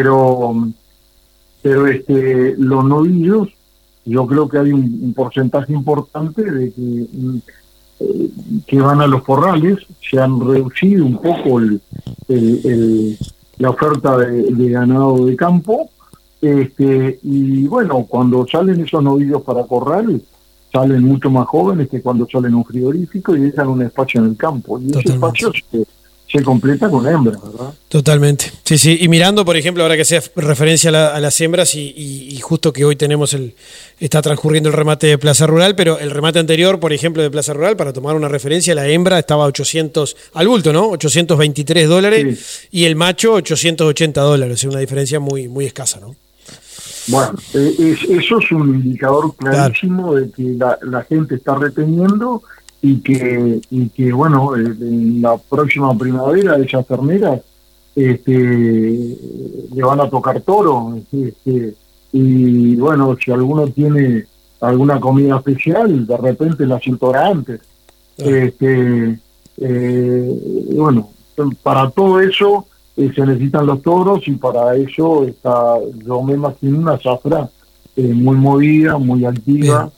pero los novillos, yo creo que hay un porcentaje importante de que van a los corrales. Se han reducido un poco la oferta de ganado de campo, y bueno, cuando salen esos novillos para corral, salen mucho más jóvenes que cuando salen a un frigorífico y dejan un espacio en el campo, y ese espacio se completa con hembras, ¿verdad? Totalmente. Sí, sí. Y mirando, por ejemplo, ahora que sea referencia a las hembras y justo que hoy está transcurriendo el remate de Plaza Rural, pero el remate anterior, por ejemplo, de Plaza Rural, para tomar una referencia, la hembra estaba a 800, al bulto, ¿no? $823, sí. Y el macho $880, es una diferencia muy, muy escasa, ¿no? Bueno, eso es un indicador clarísimo, claro, de que la gente está reteniendo y que bueno, en la próxima primavera esas terneras le van a tocar toro, y bueno, si alguno tiene alguna comida especial, de repente la cintura antes. Bueno, para todo eso se necesitan los toros, y para eso yo me imagino una zafra muy movida, muy activa,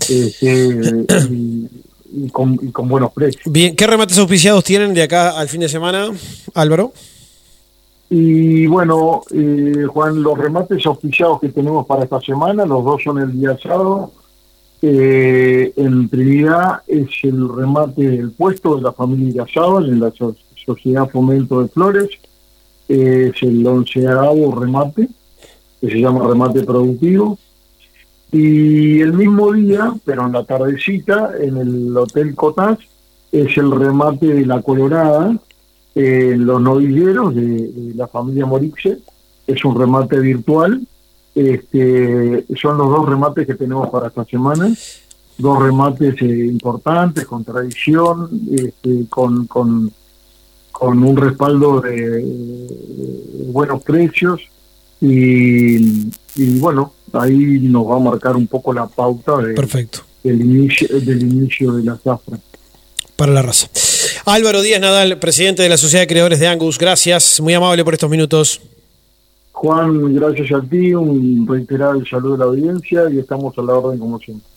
y con buenos precios. Bien, ¿qué remates auspiciados tienen de acá al fin de semana, Álvaro? Y bueno, Juan, los remates auspiciados que tenemos para esta semana, los dos son el día sábado. En Trinidad es el remate del puesto de la familia Irazábal en la Sociedad Fomento de Flores. Es el 11º remate, que se llama remate productivo. Y el mismo día, pero en la tardecita, en el Hotel Cotás, es el remate de la Colorada, los novilleros de la familia Morixe. Es un remate virtual. Son los dos remates que tenemos para esta semana. Dos remates importantes, con tradición, con un respaldo de buenos precios. Y bueno, ahí nos va a marcar un poco la pauta del inicio de la zafra. Para la raza. Álvaro Díaz Nadal, presidente de la Sociedad de Criadores de Angus, gracias, muy amable por estos minutos. Juan, gracias a ti, un reiterado saludo a la audiencia, y estamos a la orden como siempre.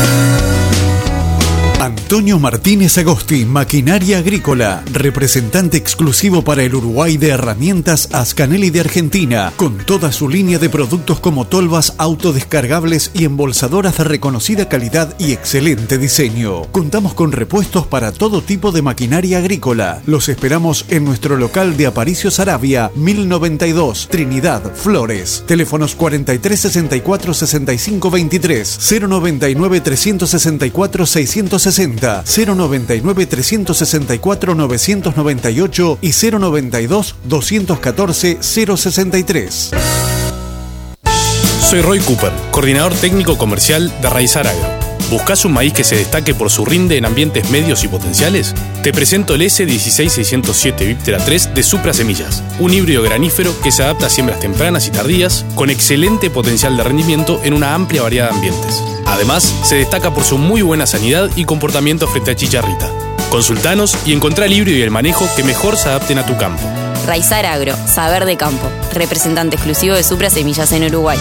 Antonio Martínez Agosti, Maquinaria Agrícola, representante exclusivo para el Uruguay de herramientas Ascanelli de Argentina, con toda su línea de productos como tolvas autodescargables y embolsadoras de reconocida calidad y excelente diseño. Contamos con repuestos para todo tipo de maquinaria agrícola. Los esperamos en nuestro local de Aparicio Saravia, 1092, Trinidad, Flores. Teléfonos 4364-6523, 099-364-660, 099-364-998 y 092-214-063. Soy Roy Cooper, coordinador técnico comercial de Raizar Agro. ¿Buscás un maíz que se destaque por su rinde en ambientes medios y potenciales? Te presento el S16607 Viptera 3 de Supra Semillas, un híbrido granífero que se adapta a siembras tempranas y tardías, con excelente potencial de rendimiento en una amplia variedad de ambientes. Además, se destaca por su muy buena sanidad y comportamiento frente a chicharrita. Consultanos y encontrá el híbrido y el manejo que mejor se adapten a tu campo. Raizar Agro, saber de campo, representante exclusivo de Supra Semillas en Uruguay.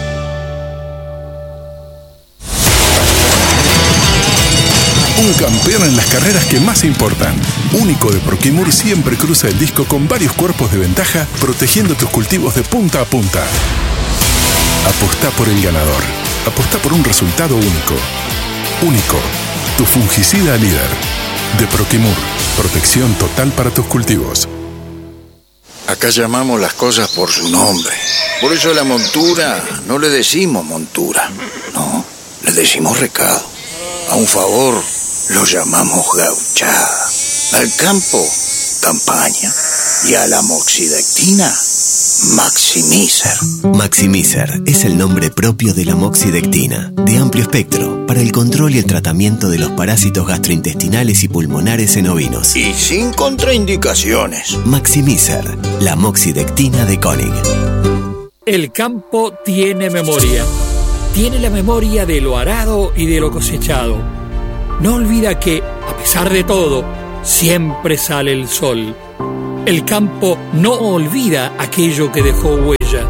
Un campeón en las carreras que más importan. Único de Proquimur siempre cruza el disco con varios cuerpos de ventaja, protegiendo tus cultivos de punta a punta. Apostá por el ganador. Apostá por un resultado único. Único. Tu fungicida líder. De Proquimur. Protección total para tus cultivos. Acá llamamos las cosas por su nombre. Por eso a la montura no le decimos montura. No, le decimos recado. A un favor lo llamamos gauchada. Al campo, campaña. Y a la moxidectina, Maximizer. Maximizer es el nombre propio de la moxidectina, de amplio espectro, para el control y el tratamiento de los parásitos gastrointestinales y pulmonares en ovinos. Y sin contraindicaciones. Maximizer, la moxidectina de Koenig. El campo tiene memoria. Tiene la memoria de lo arado y de lo cosechado. No olvida que, a pesar de todo, siempre sale el sol. El campo no olvida aquello que dejó huella.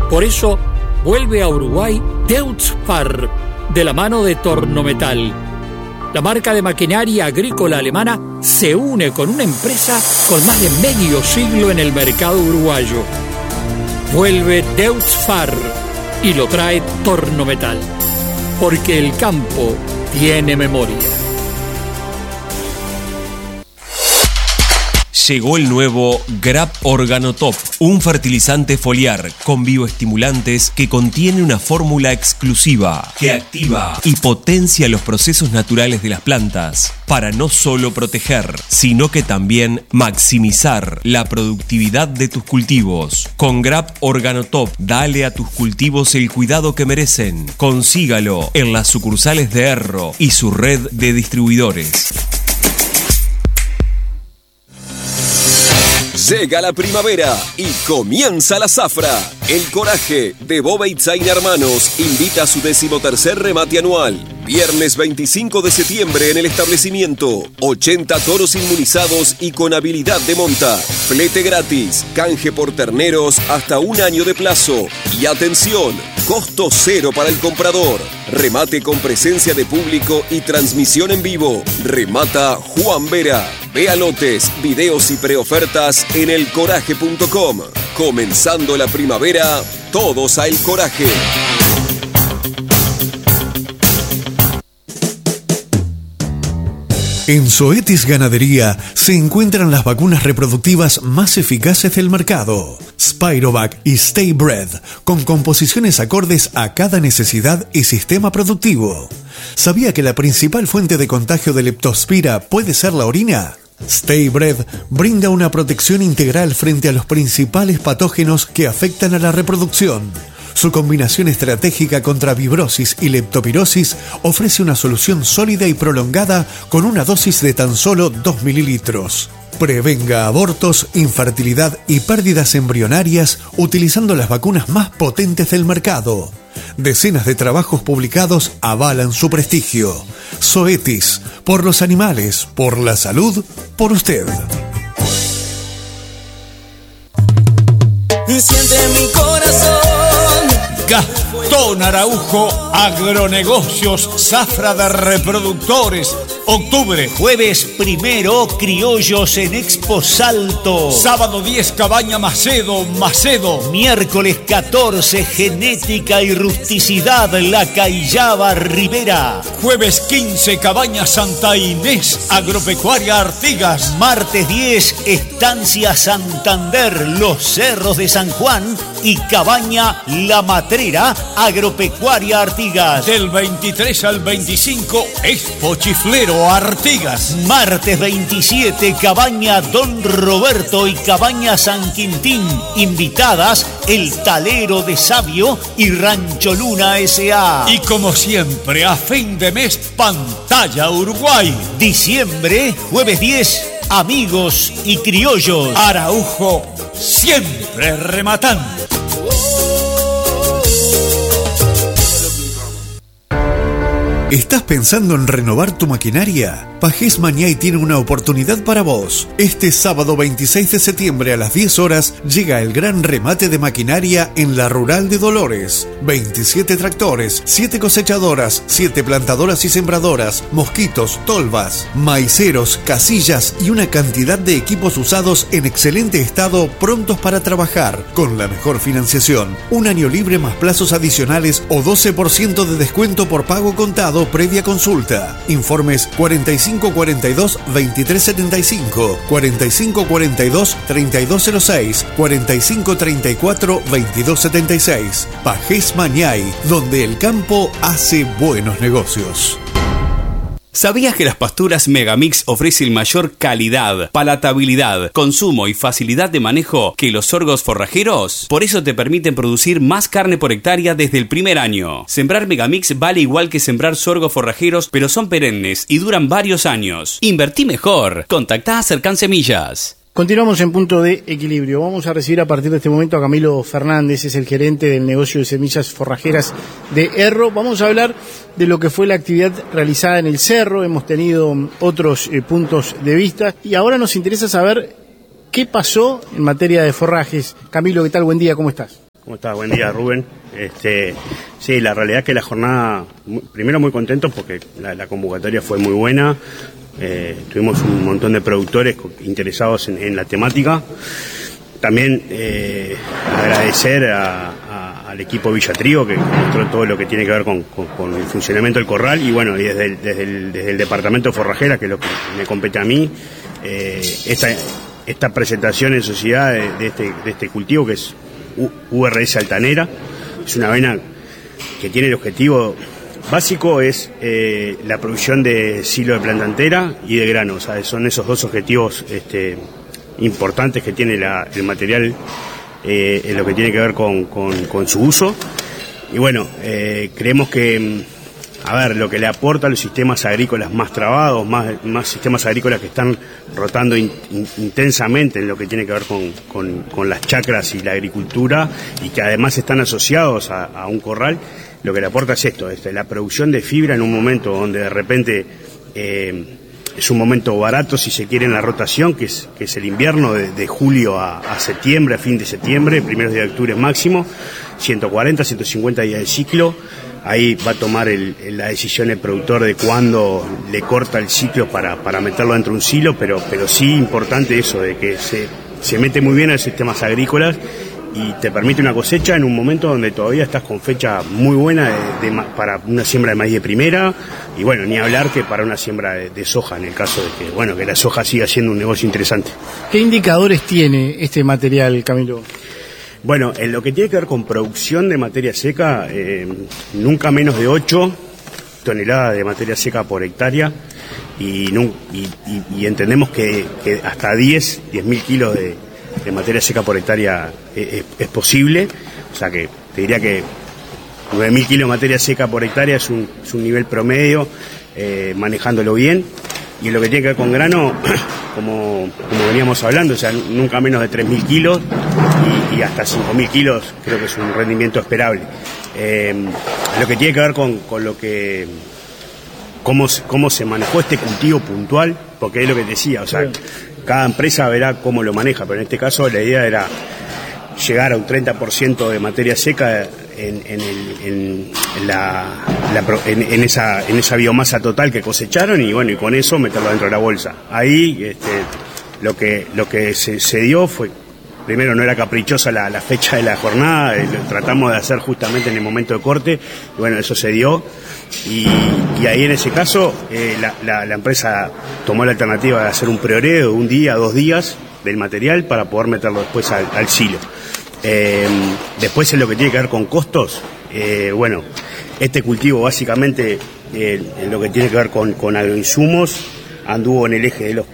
Por eso vuelve a Uruguay Deutz-Fahr, de la mano de Tornometal. La marca de maquinaria agrícola alemana se une con una empresa con más de medio siglo en el mercado uruguayo. Vuelve Deutz-Fahr y lo trae Tornometal, porque el campo tiene memoria. Llegó el nuevo Grap Organotop, un fertilizante foliar con bioestimulantes que contiene una fórmula exclusiva que activa y potencia los procesos naturales de las plantas para no solo proteger, sino que también maximizar la productividad de tus cultivos. Con Grap Organotop, dale a tus cultivos el cuidado que merecen. Consígalo en las sucursales de Erro y su red de distribuidores. Llega la primavera y comienza la zafra. El Coraje de Boveitzain Hermanos invita a su 13º remate anual. Viernes 25 de septiembre en el establecimiento. 80 toros inmunizados y con habilidad de monta. Flete gratis, canje por terneros hasta 1 año de plazo. Y atención, costo cero para el comprador. Remate con presencia de público y transmisión en vivo. Remata Juan Vera. Vea lotes, videos y preofertas en elcoraje.com. Comenzando la primavera, todos a El Coraje. En Zoetis Ganadería se encuentran las vacunas reproductivas más eficaces del mercado. Spirovac y StayBred, con composiciones acordes a cada necesidad y sistema productivo. ¿Sabía que la principal fuente de contagio de leptospira puede ser la orina? StayBred brinda una protección integral frente a los principales patógenos que afectan a la reproducción. Su combinación estratégica contra vibrosis y leptopirosis ofrece una solución sólida y prolongada con una dosis de tan solo 2 mililitros. Prevenga abortos, infertilidad y pérdidas embrionarias utilizando las vacunas más potentes del mercado. Decenas de trabajos publicados avalan su prestigio. Zoetis, por los animales, por la salud, por usted. Siente mi corazón. Gastón Araujo, Agronegocios, Zafra de Reproductores. Octubre. Jueves 1, Criollos en Expo Salto. Sábado 10, Cabaña Macedo. Miércoles 14, Genética y Rusticidad, La Callaba Rivera. Jueves 15, Cabaña Santa Inés, Agropecuaria Artigas. Martes 10, Estancia Santander, Los Cerros de San Juan y Cabaña La Matrera, Agropecuaria Artigas. Del 23 al 25, Expo Chiflero Artigas. Martes 27, Cabaña Don Roberto y Cabaña San Quintín. Invitadas, El Talero de Sabio y Rancho Luna S.A. Y como siempre, a fin de mes, Pantalla Uruguay. Diciembre, jueves 10, Amigos y Criollos. Araujo, siempre rematando. ¿Estás pensando en renovar tu maquinaria? Pajés Mañay tiene una oportunidad para vos. Este sábado 26 de septiembre a las 10 horas llega el gran remate de maquinaria en la Rural de Dolores. 27 tractores, 7 cosechadoras, 7 plantadoras y sembradoras, mosquitos, tolvas, maiceros, casillas y una cantidad de equipos usados en excelente estado prontos para trabajar, con la mejor financiación, 1 año libre más plazos adicionales o 12% de descuento por pago contado previa consulta. Informes 4542-2375, 4542-3206, 4534-2276. Pajés Mañay, donde el campo hace buenos negocios. ¿Sabías que las pasturas Megamix ofrecen mayor calidad, palatabilidad, consumo y facilidad de manejo que los sorgos forrajeros? Por eso te permiten producir más carne por hectárea desde el primer año. Sembrar Megamix vale igual que sembrar sorgos forrajeros, pero son perennes y duran varios años. Invertí mejor. Contactá a Cercan Semillas. Continuamos en Punto de Equilibrio. Vamos a recibir a partir de este momento a Camilo Fernández, es el gerente del negocio de semillas forrajeras de Erro. Vamos a hablar de lo que fue la actividad realizada en el Cerro. Hemos tenido otros puntos de vista y ahora nos interesa saber qué pasó en materia de forrajes. Camilo, ¿qué tal? Buen día, ¿cómo estás? ¿Cómo estás? Buen día, Rubén. Sí, la realidad es que la jornada, primero muy contentos porque la convocatoria fue muy buena. Tuvimos un montón de productores interesados en la temática. También agradecer al equipo Villatrío que mostró todo lo que tiene que ver con el funcionamiento del corral y bueno, y desde el departamento de forrajera, que es lo que me compete a mí, esta presentación en sociedad de este cultivo que es URS Altanera. Es una avena que tiene el objetivo básico es la producción de silo de planta entera y de grano. O sea, son esos dos objetivos importantes que tiene el material en lo que tiene que ver con su uso. Y bueno, creemos que, lo que le aporta a los sistemas agrícolas más trabados, más sistemas agrícolas que están rotando intensamente en lo que tiene que ver con las chacras y la agricultura y que además están asociados a un corral, lo que le aporta es esto, la producción de fibra en un momento donde de repente es un momento barato, si se quiere, en la rotación, que es el invierno de julio a septiembre, a fin de septiembre, primeros días de octubre máximo, 140, 150 días de ciclo. Ahí va a tomar la decisión el productor de cuándo le corta el ciclo para meterlo dentro de un silo, pero sí importante eso, de que se mete muy bien a los sistemas agrícolas y te permite una cosecha en un momento donde todavía estás con fecha muy buena para una siembra de maíz de primera y bueno, ni hablar que para una siembra de soja, en el caso de que la soja siga siendo un negocio interesante. ¿Qué indicadores tiene este material, Camilo? Bueno, en lo que tiene que ver con producción de materia seca, nunca menos de 8 toneladas de materia seca por hectárea y entendemos que hasta 10.000 kilos de materia seca por hectárea es posible. O sea que te diría que 9.000 kilos de materia seca por hectárea es un nivel promedio, manejándolo bien. Y en lo que tiene que ver con grano, como veníamos hablando, o sea, nunca menos de 3.000 kilos y hasta 5.000 kilos creo que es un rendimiento esperable. Lo que tiene que ver con lo que cómo se manejó este cultivo puntual, porque es lo que te decía, o sea, cada empresa verá cómo lo maneja, pero en este caso la idea era llegar a un 30% de materia seca en esa biomasa total que cosecharon y bueno, y con eso meterlo dentro de la bolsa. Ahí lo que se dio fue, primero no era caprichosa la fecha de la jornada, lo tratamos de hacer justamente en el momento de corte, y bueno, eso se dio y ahí en ese caso la empresa tomó la alternativa de hacer un preoreo de un día, 2 días del material para poder meterlo después al silo. Después en lo que tiene que ver con costos, bueno, este cultivo básicamente en lo que tiene que ver con agroinsumos anduvo en el eje de los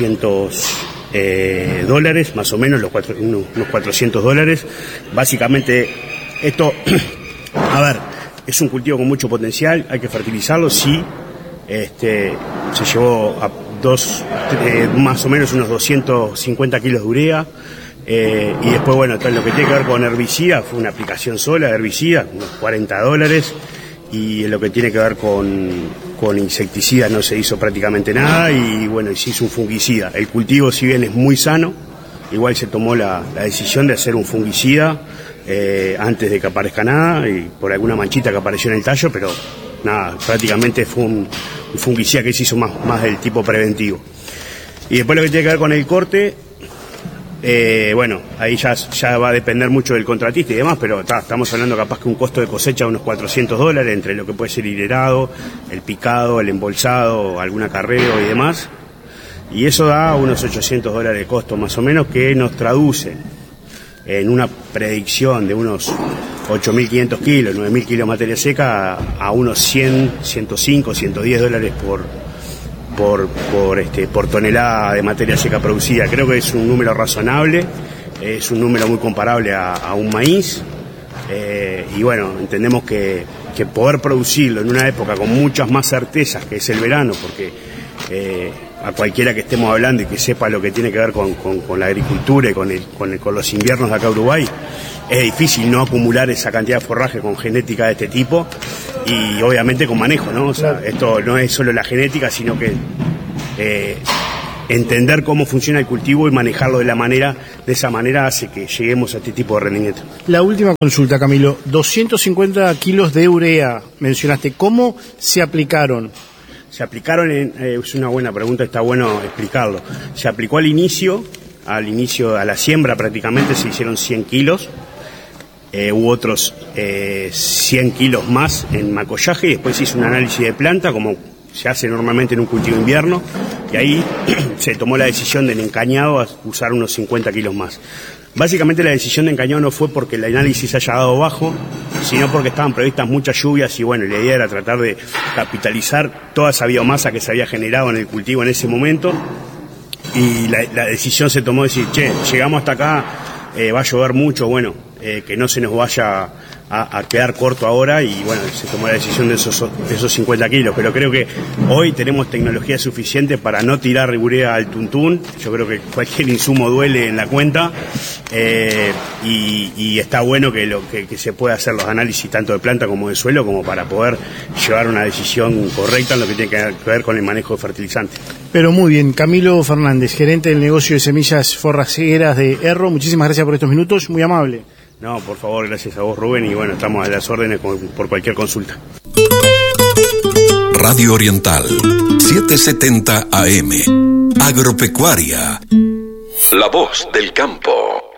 $400 más o menos, unos $400. Básicamente esto, es un cultivo con mucho potencial, hay que fertilizarlo, sí, se llevó a más o menos unos 250 kilos de urea. Y después, bueno, todo lo que tiene que ver con herbicida, fue una aplicación sola de herbicida, unos $40, y en lo que tiene que ver con insecticida no se hizo prácticamente nada, y bueno, se hizo un fungicida. El cultivo, si bien es muy sano, igual se tomó la decisión de hacer un fungicida antes de que aparezca nada, y por alguna manchita que apareció en el tallo, pero nada, prácticamente fue un fungicida que se hizo más del tipo preventivo. Y después lo que tiene que ver con el corte, bueno, ahí ya va a depender mucho del contratista y demás, pero estamos hablando capaz que un costo de cosecha de unos $400 entre lo que puede ser hilerado, el picado, el embolsado, algún acarreo y demás, y eso da unos $800 de costo más o menos, que nos traduce en una predicción de unos 8.500 kilos, 9.000 kilos de materia seca a unos 100, 105, $110 por tonelada de materia seca producida. Creo que es un número razonable, es un número muy comparable a un maíz, y bueno, entendemos que poder producirlo en una época con muchas más certezas, que es el verano, porque a cualquiera que estemos hablando y que sepa lo que tiene que ver con la agricultura y con los inviernos de acá Uruguay, es difícil no acumular esa cantidad de forraje con genética de este tipo y obviamente con manejo, ¿no? O sea, esto no es solo la genética, sino que entender cómo funciona el cultivo y manejarlo de esa manera hace que lleguemos a este tipo de rendimiento. La última consulta, Camilo. 250 kilos de urea, mencionaste. ¿Cómo se aplicaron? Se aplicaron, es una buena pregunta, está bueno explicarlo. Se aplicó al inicio, a la siembra prácticamente se hicieron 100 kilos. Hubo otros 100 kilos más en macollaje y después se hizo un análisis de planta como se hace normalmente en un cultivo de invierno y ahí se tomó la decisión del encañado a usar unos 50 kilos más. Básicamente la decisión de encañado no fue porque el análisis haya dado bajo, sino porque estaban previstas muchas lluvias y bueno, la idea era tratar de capitalizar toda esa biomasa que se había generado en el cultivo en ese momento y la decisión se tomó de decir, llegamos hasta acá, va a llover mucho, bueno, que no se nos vaya a quedar corto ahora y bueno, se tomó la decisión de esos 50 kilos, pero creo que hoy tenemos tecnología suficiente para no tirar urea al tuntún. Yo creo que cualquier insumo duele en la cuenta y está bueno que se pueda hacer los análisis tanto de planta como de suelo como para poder llevar una decisión correcta en lo que tiene que ver con el manejo de fertilizantes. Pero muy bien, Camilo Fernández, gerente del negocio de semillas forrajeras de Erro, muchísimas gracias por estos minutos, muy amable. No, por favor, gracias a vos, Rubén, y bueno, estamos a las órdenes por cualquier consulta. Radio Oriental, 770 AM, Agropecuaria, la voz del campo.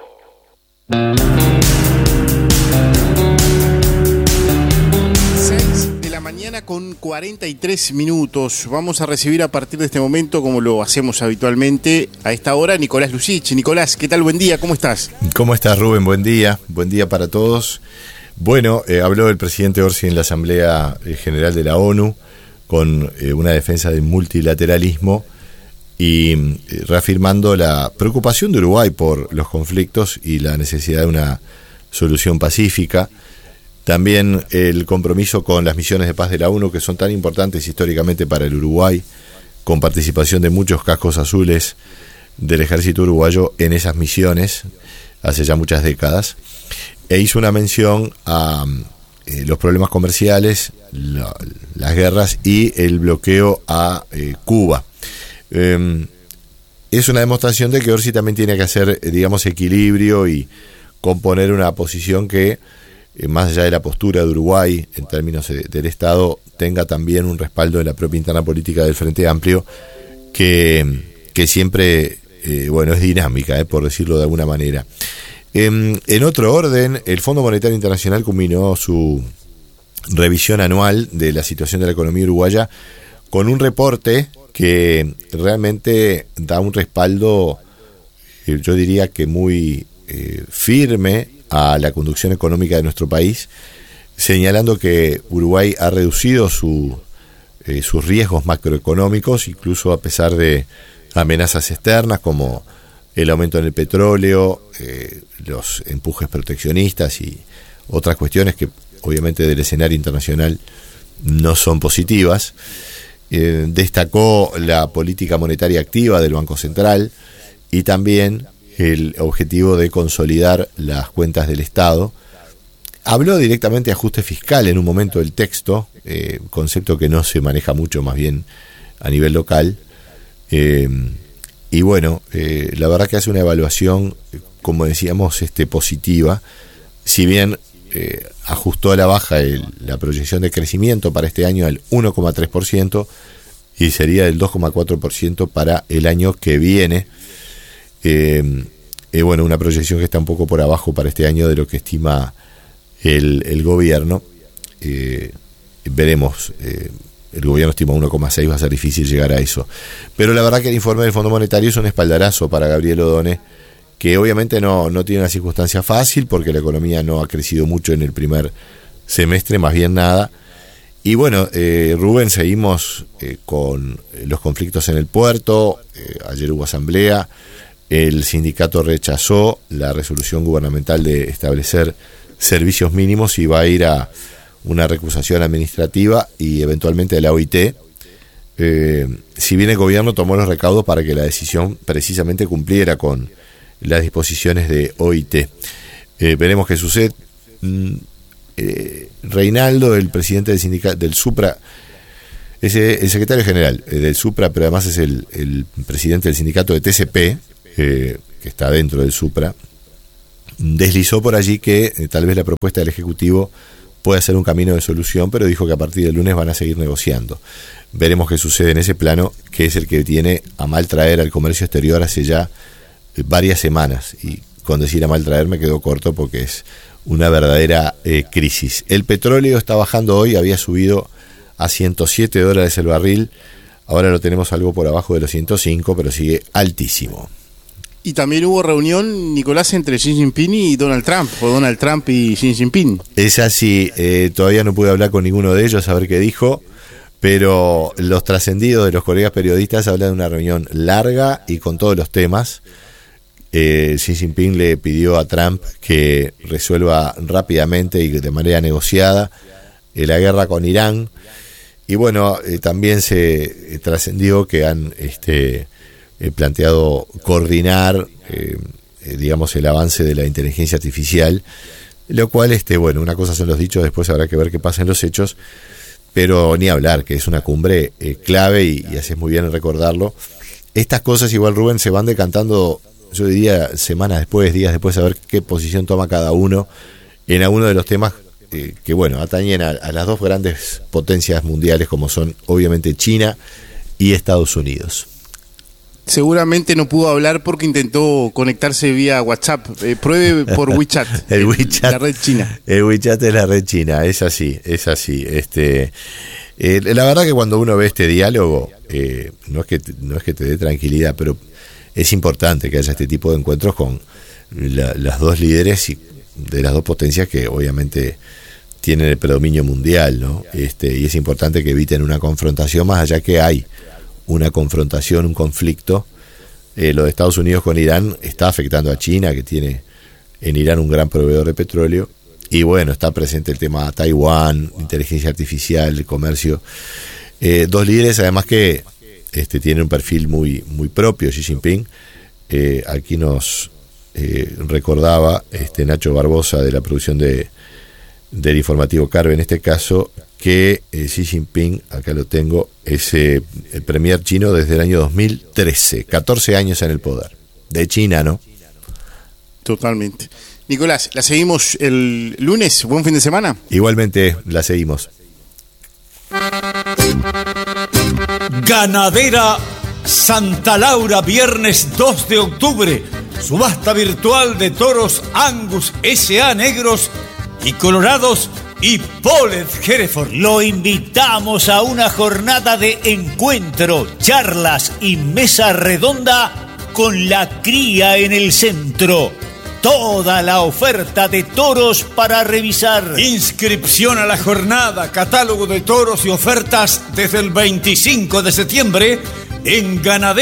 43 minutos. Vamos a recibir a partir de este momento, como lo hacemos habitualmente a esta hora, Nicolás Lucich. Nicolás, ¿qué tal? Buen día, ¿cómo estás? ¿Cómo estás, Rubén? Buen día para todos. Bueno, habló el presidente Orsi en la Asamblea General de la ONU con una defensa del multilateralismo y reafirmando la preocupación de Uruguay por los conflictos y la necesidad de una solución pacífica. También el compromiso con las misiones de paz de la ONU, que son tan importantes históricamente para el Uruguay, con participación de muchos cascos azules del ejército uruguayo en esas misiones, hace ya muchas décadas. E hizo una mención a los problemas comerciales, las guerras y el bloqueo a Cuba. Es una demostración de que Orsi también tiene que hacer, digamos, equilibrio y componer una posición que, más allá de la postura de Uruguay en términos del Estado, tenga también un respaldo de la propia interna política del Frente Amplio, que siempre, es dinámica, por decirlo de alguna manera. En otro orden, el Fondo Monetario Internacional culminó su revisión anual de la situación de la economía uruguaya con un reporte que realmente da un respaldo, yo diría que muy firme, a la conducción económica de nuestro país, señalando que Uruguay ha reducido sus riesgos macroeconómicos, incluso a pesar de amenazas externas como el aumento en el petróleo, los empujes proteccionistas y otras cuestiones que obviamente del escenario internacional no son positivas. Destacó la política monetaria activa del Banco Central y también el objetivo de consolidar las cuentas del Estado. Habló directamente de ajuste fiscal en un momento del texto, concepto que no se maneja mucho, más bien a nivel local. Y bueno, la verdad que hace una evaluación, como decíamos, positiva. Si bien ajustó a la baja la proyección de crecimiento para este año al 1,3% y sería del 2,4% para el año que viene. Una proyección que está un poco por abajo para este año de lo que estima el gobierno. Veremos, el gobierno estima 1,6, va a ser difícil llegar a eso. Pero la verdad que el informe del Fondo Monetario es un espaldarazo para Gabriel Odone, que obviamente no tiene una circunstancia fácil porque la economía no ha crecido mucho en el primer semestre, más bien nada. Y bueno, Rubén, seguimos con los conflictos en el puerto. Ayer hubo asamblea. El sindicato rechazó la resolución gubernamental de establecer servicios mínimos y va a ir a una recusación administrativa y eventualmente a la OIT. Si bien el gobierno tomó los recaudos para que la decisión precisamente cumpliera con las disposiciones de OIT. Veremos qué sucede. Reinaldo, el presidente del sindicato del Supra, Es el secretario general del Supra, pero además es el presidente del sindicato de TCP, que está dentro del Supra. Deslizó por allí que tal vez la propuesta del Ejecutivo pueda ser un camino de solución, pero dijo que a partir del lunes van a seguir negociando. Veremos qué sucede en ese plano, que es el que tiene a mal traer al comercio exterior hace ya varias semanas. Y con decir a mal traer me quedo corto porque es una verdadera crisis. El petróleo está bajando hoy, había subido a $107 el barril, ahora lo tenemos algo por abajo de los 105, pero sigue altísimo. Y también hubo reunión, Nicolás, entre Xi Jinping y Donald Trump, o Donald Trump y Xi Jinping. Es así, todavía no pude hablar con ninguno de ellos a ver qué dijo, pero los trascendidos de los colegas periodistas hablan de una reunión larga y con todos los temas. Xi Jinping le pidió a Trump que resuelva rápidamente y de manera negociada la guerra con Irán. Y bueno, también se trascendió que han planteado coordinar, digamos, el avance de la inteligencia artificial, lo cual, bueno, una cosa son los dichos, después habrá que ver qué pasa en los hechos, pero ni hablar, que es una cumbre clave y haces muy bien en recordarlo. Estas cosas, igual, Rubén, se van decantando, yo diría, semanas después, días después, a ver qué posición toma cada uno en alguno de los temas que, bueno, atañen a las dos grandes potencias mundiales, como son, obviamente, China y Estados Unidos. Seguramente no pudo hablar porque intentó conectarse vía WhatsApp. Pruebe por WeChat. el WeChat, la red china. El WeChat es la red china, es así, es así. La verdad que cuando uno ve este diálogo, no es que te dé tranquilidad, pero es importante que haya este tipo de encuentros con las dos líderes y de las dos potencias que obviamente tienen el predominio mundial, ¿no? Y es importante que eviten una confrontación, más allá que hay una confrontación, un conflicto. Lo de Estados Unidos con Irán está afectando a China, que tiene en Irán un gran proveedor de petróleo, y bueno, está presente el tema de Taiwán, inteligencia artificial, comercio. Dos líderes además que tienen un perfil muy, muy propio. Xi Jinping, aquí nos recordaba Nacho Barbosa de la producción del informativo Carve, en este caso, que Xi Jinping, acá lo tengo, es el premier chino desde el año 2013, 14 años en el poder. De China, ¿no? Totalmente. Nicolás, ¿la seguimos el lunes? ¿Buen fin de semana? Igualmente, la seguimos. Ganadera Santa Laura, viernes 2 de octubre. Subasta virtual de toros Angus S.A. negros y colorados y Polled Hereford. Lo invitamos a una jornada de encuentro, charlas y mesa redonda con la cría en el centro. Toda la oferta de toros para revisar. Inscripción a la jornada, catálogo de toros y ofertas desde el 25 de septiembre en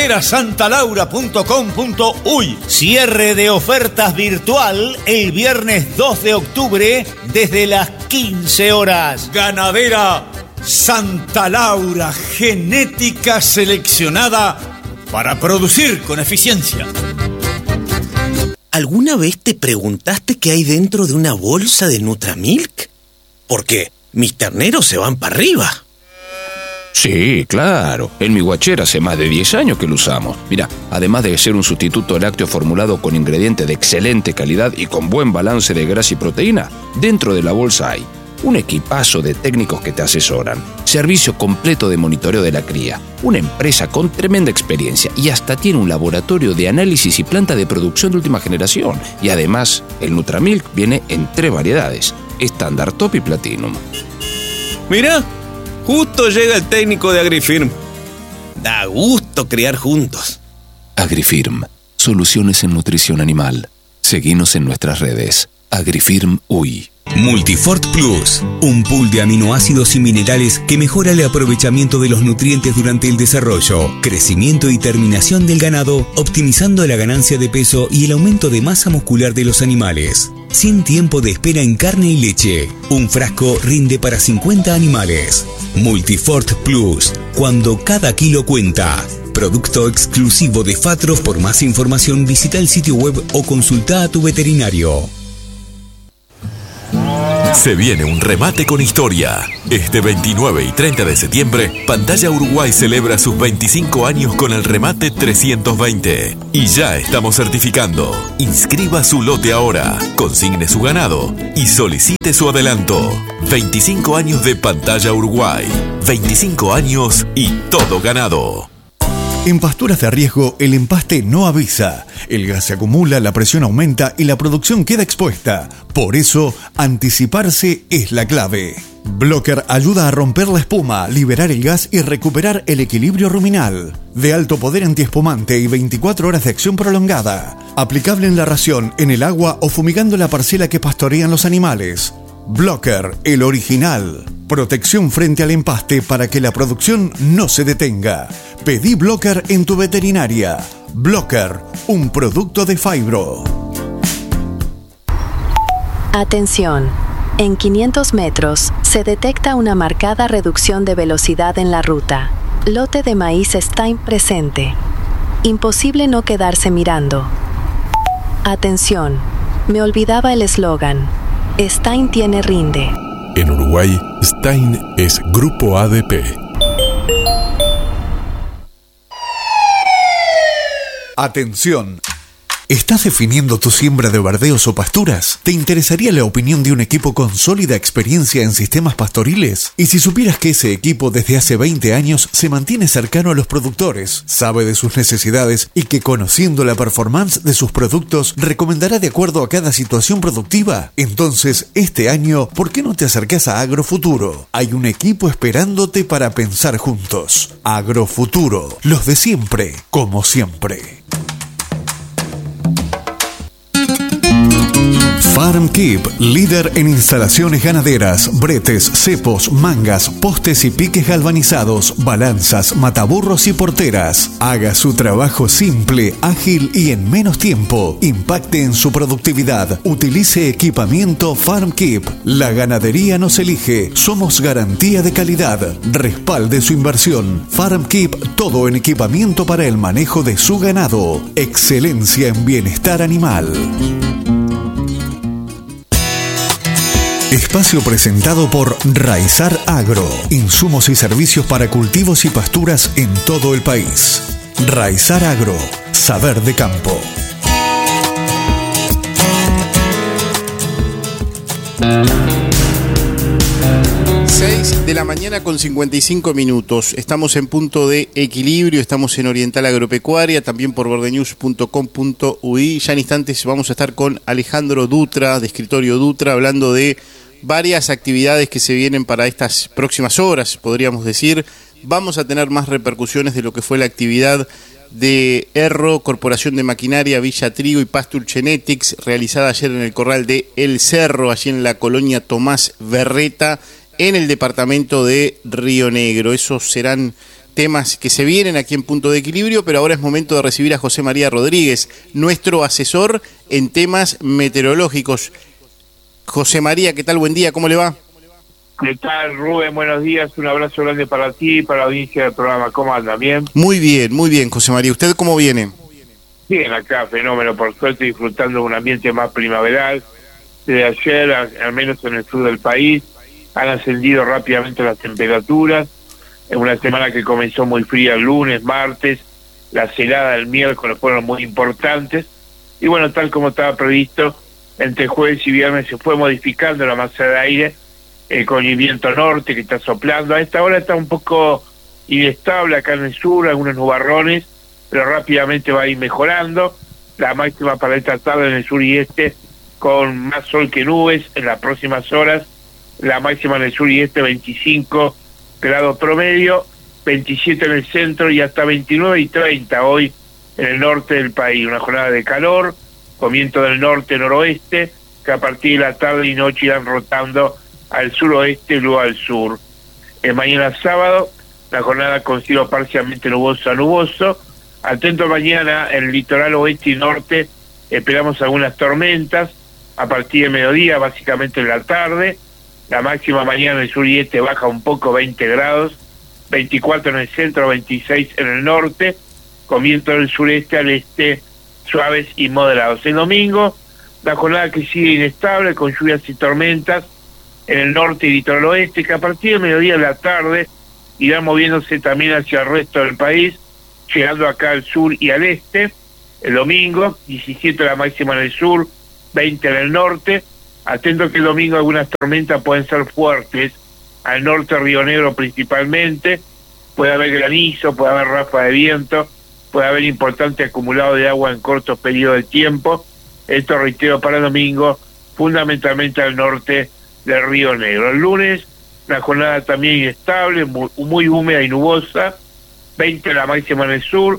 ganaderaSantaLaura.com.uy. Cierre de ofertas virtual el viernes 2 de octubre desde las 15 horas. Ganadera Santa Laura, genética seleccionada para producir con eficiencia. ¿Alguna vez te preguntaste qué hay dentro de una bolsa de Nutramilk? Porque mis terneros se van para arriba. Sí, claro. En mi guachera hace más de 10 años que lo usamos. Mira, además de ser un sustituto lácteo formulado con ingredientes de excelente calidad y con buen balance de grasa y proteína, dentro de la bolsa hay un equipazo de técnicos que te asesoran, servicio completo de monitoreo de la cría, una empresa con tremenda experiencia y hasta tiene un laboratorio de análisis y planta de producción de última generación. Y además, el Nutramilk viene en 3 variedades, estándar, top y platinum. Mirá, justo llega el técnico de Agrifirm. Da gusto criar juntos. Agrifirm, soluciones en nutrición animal. Seguinos en nuestras redes. Agrifirm UI. Multifort Plus, un pool de aminoácidos y minerales que mejora el aprovechamiento de los nutrientes durante el desarrollo, crecimiento y terminación del ganado, optimizando la ganancia de peso y el aumento de masa muscular de los animales. Sin tiempo de espera en carne y leche. Un frasco rinde para 50 animales. Multifort Plus, cuando cada kilo cuenta. Producto exclusivo de Fatros. Por más información visita el sitio web o consulta a tu veterinario. Se viene un remate con historia. Este 29 y 30 de septiembre, Pantalla Uruguay celebra sus 25 años con el remate 320. Y ya estamos certificando. Inscriba su lote ahora, consigne su ganado y solicite su adelanto. 25 años de Pantalla Uruguay. 25 años y todo ganado. En pasturas de riesgo, el empaste no avisa. El gas se acumula, la presión aumenta y la producción queda expuesta. Por eso, anticiparse es la clave. Blocker ayuda a romper la espuma, liberar el gas y recuperar el equilibrio ruminal. De alto poder antiespumante y 24 horas de acción prolongada. Aplicable en la ración, en el agua o fumigando la parcela que pastorean los animales. Blocker, el original. Protección frente al empaste para que la producción no se detenga. Pedí Blocker en tu veterinaria. Blocker, un producto de Fibro. Atención. En 500 metros se detecta una marcada reducción de velocidad en la ruta. Lote de maíz Stein presente. Imposible no quedarse mirando. Atención. Me olvidaba el eslogan. Stein tiene rinde. En Uruguay, Stein es Grupo ADP. Atención. ¿Estás definiendo tu siembra de verdeos o pasturas? ¿Te interesaría la opinión de un equipo con sólida experiencia en sistemas pastoriles? Y si supieras que ese equipo desde hace 20 años se mantiene cercano a los productores, sabe de sus necesidades y que conociendo la performance de sus productos recomendará de acuerdo a cada situación productiva? Entonces, este año, ¿por qué no te acercás a Agrofuturo? Hay un equipo esperándote para pensar juntos. Agrofuturo, los de siempre, como siempre. FarmKeep, líder en instalaciones ganaderas, bretes, cepos, mangas, postes y piques galvanizados, balanzas, mataburros y porteras. Haga su trabajo simple, ágil y en menos tiempo. Impacte en su productividad. Utilice equipamiento FarmKeep. La ganadería nos elige. Somos garantía de calidad. Respalde su inversión. FarmKeep, todo en equipamiento para el manejo de su ganado. Excelencia en bienestar animal. Espacio presentado por Raizar Agro. Insumos y servicios para cultivos y pasturas en todo el país. Raizar Agro. Saber de campo. De la mañana con 55 minutos. Estamos en punto de equilibrio, estamos en Oriental Agropecuaria, también por bordenews.com.uy. Ya en instantes vamos a estar con Alejandro Dutra, de Escritorio Dutra, hablando de varias actividades que se vienen para estas próximas horas, podríamos decir. Vamos a tener más repercusiones de lo que fue la actividad de Erro, Corporación de Maquinaria, Villa Trigo y Pasture Genetics, realizada ayer en el corral de El Cerro, allí en la colonia Tomás Berreta, en el departamento de Río Negro. Esos serán temas que se vienen aquí en Punto de Equilibrio, pero ahora es momento de recibir a José María Rodríguez, nuestro asesor en temas meteorológicos. José María, ¿qué tal? Buen día, ¿cómo le va? ¿Qué tal, Rubén? Buenos días, un abrazo grande para ti y para la audiencia del programa. ¿Cómo anda? ¿Bien? Muy bien, José María. ¿Usted cómo viene? Bien, acá, fenómeno, por suerte, disfrutando de un ambiente más primaveral. Desde ayer, al menos en el sur del país, han ascendido rápidamente las temperaturas. En una semana que comenzó muy fría el lunes, martes, las heladas del miércoles fueron muy importantes. Y bueno, tal como estaba previsto, entre jueves y viernes se fue modificando la masa de aire con el viento norte que está soplando. A esta hora está un poco inestable acá en el sur, algunos nubarrones, pero rápidamente va a ir mejorando. La máxima para esta tarde en el sur y este, con más sol que nubes en las próximas horas. La máxima en el sur y este 25 grados promedio, 27 en el centro y hasta 29 y 30 hoy en el norte del país. Una jornada de calor, con viento del norte-noroeste, que a partir de la tarde y noche irán rotando al suroeste y luego al sur. Mañana sábado, la jornada con cielo parcialmente nuboso a nuboso. Atento mañana en el litoral oeste y norte, esperamos algunas tormentas a partir de mediodía, básicamente en la tarde. La máxima mañana en el sur y este baja un poco, 20 grados, 24 en el centro, 26 en el norte, con viento del sureste al este suaves y moderados. El domingo, la jornada que sigue inestable, con lluvias y tormentas, en el norte y litoral oeste, que a partir del mediodía de la tarde irán moviéndose también hacia el resto del país, llegando acá al sur y al este. El domingo, 17 la máxima en el sur, 20 en el norte. Atento que el domingo algunas tormentas pueden ser fuertes, al norte Río Negro principalmente, puede haber granizo, puede haber ráfaga de viento, puede haber importante acumulado de agua en cortos periodos de tiempo. Esto, reitero, para el domingo, fundamentalmente al norte del Río Negro. El lunes, la jornada también inestable, muy húmeda y nubosa, 20 la máxima en el sur,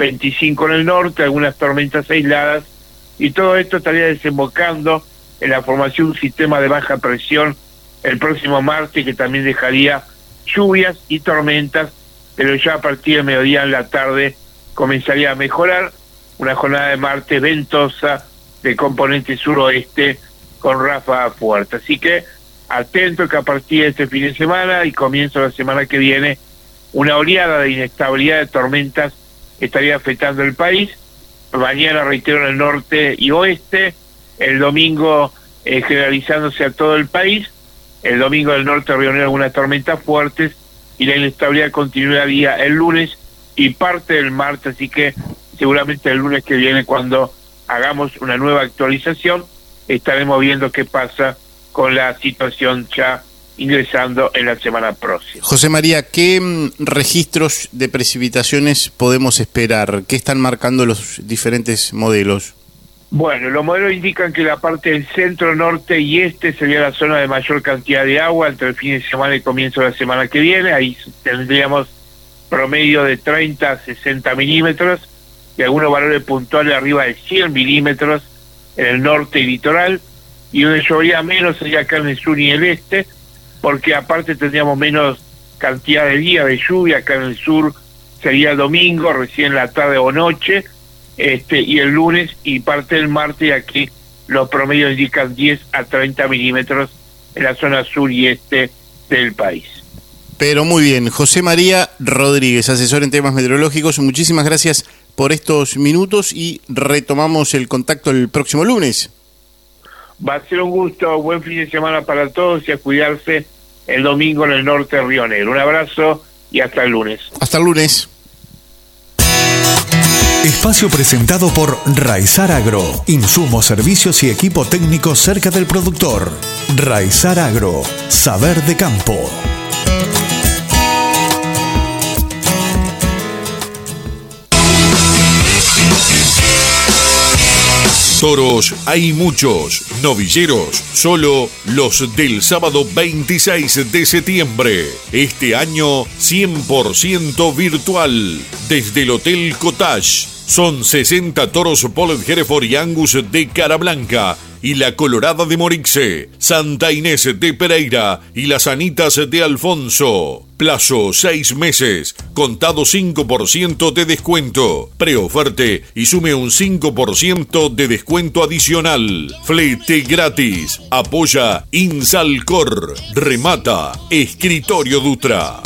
25 en el norte, algunas tormentas aisladas, y todo esto estaría desembocando en la formación de un sistema de baja presión el próximo martes, que también dejaría lluvias y tormentas, pero ya a partir del mediodía en la tarde comenzaría a mejorar. Una jornada de martes ventosa de componente suroeste con ráfagas fuertes. Así que atento que a partir de este fin de semana y comienzo de la semana que viene, una oleada de inestabilidad de tormentas estaría afectando el país. Mañana, reitero, en el norte y oeste, el domingo generalizándose a todo el país, el domingo del norte Río Negro algunas tormentas fuertes, y la inestabilidad continuaría el lunes y parte del martes, así que seguramente el lunes que viene, cuando hagamos una nueva actualización, estaremos viendo qué pasa con la situación ya ingresando en la semana próxima. José María, ¿qué registros de precipitaciones podemos esperar? ¿Qué están marcando los diferentes modelos? Bueno, los modelos indican que la parte del centro, norte y este sería la zona de mayor cantidad de agua entre el fin de semana y comienzo de la semana que viene. Ahí tendríamos promedio de 30 a 60 milímetros y algunos valores puntuales arriba de 100 milímetros en el norte y litoral, y donde llovería menos sería acá en el sur y el este, porque aparte tendríamos menos cantidad de días de lluvia. Acá en el sur sería el domingo, recién la tarde o noche, y el lunes y parte del martes, y aquí los promedios indican 10 a 30 milímetros en la zona sur y este del país. Pero muy bien, José María Rodríguez, asesor en temas meteorológicos, muchísimas gracias por estos minutos y retomamos el contacto el próximo lunes. Va a ser un gusto, buen fin de semana para todos y a cuidarse el domingo en el norte de Río Negro. Un abrazo y hasta el lunes. Hasta el lunes. Espacio presentado por Raizar Agro. Insumos, servicios y equipo técnico cerca del productor. Raizar Agro. Saber de campo. Toros hay muchos, novilleros solo los del sábado 26 de septiembre. Este año 100% virtual desde el Hotel Cottage. Son 60 toros Polled, Hereford y Angus de Cara Blanca y la Colorada de Morixe, Santa Inés de Pereira y las Anitas de Alfonso. Plazo 6 meses, contado 5% de descuento. Preoferte y sume un 5% de descuento adicional. Flete gratis. Apoya Insalcor. Remata Escritorio Dutra.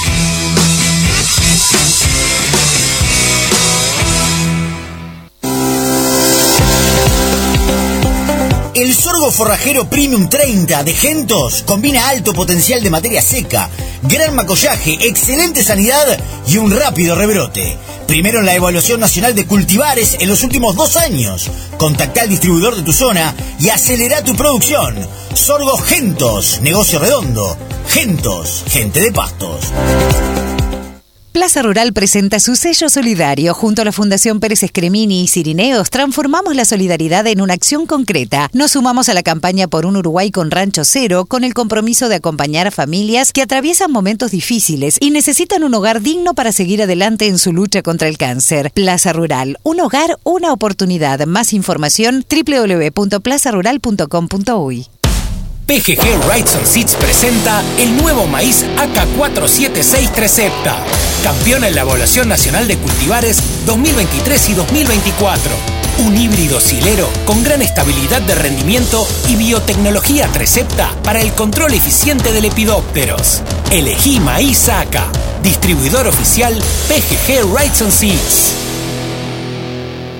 El sorgo forrajero Premium 30 de Gentos combina alto potencial de materia seca, gran macollaje, excelente sanidad y un rápido rebrote. Primero en la evaluación nacional de cultivares en los últimos 2 años. Contactá al distribuidor de tu zona y acelera tu producción. Sorgo Gentos, negocio redondo. Gentos, gente de pastos. Plaza Rural presenta su sello solidario. Junto a la Fundación Pérez Escremini y Cirineos, transformamos la solidaridad en una acción concreta. Nos sumamos a la campaña por un Uruguay con Rancho Cero, con el compromiso de acompañar a familias que atraviesan momentos difíciles y necesitan un hogar digno para seguir adelante en su lucha contra el cáncer. Plaza Rural, un hogar, una oportunidad. Más información www.plazarural.com.uy. PGG Rides and Seeds presenta el nuevo maíz AK476 Trecepta, campeón en la Evaluación Nacional de Cultivares 2023 y 2024. Un híbrido silero con gran estabilidad de rendimiento y biotecnología Trecepta para el control eficiente de lepidópteros. Elegí maíz AK, distribuidor oficial PGG Rides and Seeds.